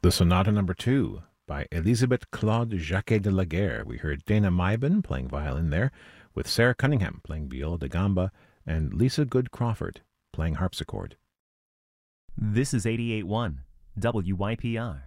The Sonata Number 2 by Elisabeth Claude Jacquet de la Guerre. We heard Dana Meiben playing violin there, with Sarah Cunningham playing viola da gamba, and Lisa Good Crawford playing harpsichord. This is 88.1 WYPR.